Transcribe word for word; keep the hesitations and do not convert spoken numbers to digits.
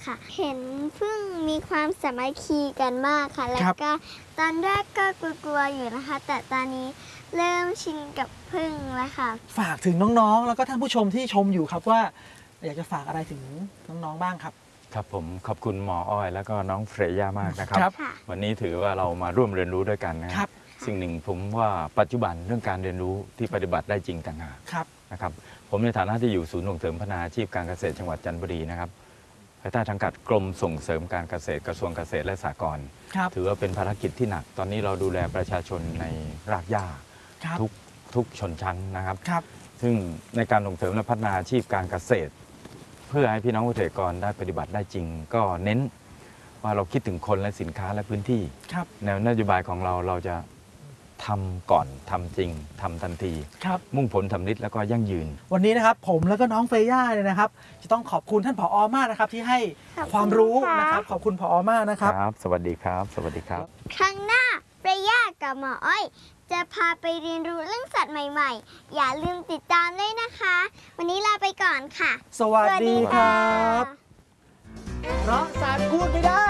ค่ะเห็นพึ่งมีความสามัคคีกันมากค่ะแล้วก็ตอนแรกก็กลัวๆอยู่นะคะแต่ตอนนี้เริ่มชินกับพึ่งแล้วค่ะฝากถึงน้องๆแล้วก็ท่านผู้ชมที่ชมอยู่ครับว่าอยากจะฝากอะไรถึงน้องๆบ้างครับครับผมขอบคุณหมออ้อยแล้วก็น้องเฟรย่ามากนะครับค่ะวันนี้ถือว่าเรามาร่วมเรียนรู้ด้วยกันนะครับสิ่งหนึ่งผมว่าปัจจุบันเรื่องการเรียนรู้ที่ปฏิบัติได้จริงต่างหากครับนะครับผมในฐานะที่อยู่ศูนย์ส่งเสริมพัฒนาอาชีพการเกษตรจังหวัดจันทบุรีนะครับภายใต้สังกัดกรมส่งเสริมการเกษตรกระทรวงเกษตรและสหกรณ์ครับถือว่าเป็นภารกิจที่หนักตอนนี้เราดูแลประชาชนในรากหญ้าครับทุกทุกชนชั้นนะครับครับซึ่งในการส่งเสริมและพัฒนาอาชีพการเกษตร เพื่อให้พี่น้องเกษตรกรได้ปฏิบัติได้จริง ก็เน้นว่าเราคิดถึงคนและสินค้าและพื้นที่ครับแนวนโยบายของเราเราจะทำก่อนทำจริงทำทันทีครับมุ่งผลสำลิดแล้วก็ยั่งยืนวันนี้นะครับผมแล้วก็น้องเฟย่าเนี่ยนะครับจะต้องขอบคุณท่านผอมากนะครับที่ให้ขอบคุณความรู้ค่ะนะครับขอบคุณผอมากนะครับครับ สวัสดีครับ สวัสดีครับครั้งหน้าเฟย่ากับหมออ้อยจะพาไปเรียนรู้เรื่องสัตว์ใหม่ๆ อย่าลืมติดตามด้วยนะคะ วันนี้ลาไปก่อนค่ะสวัสดีครับสวัสดีค่ะเพราะสัตว์พูดไม่ได้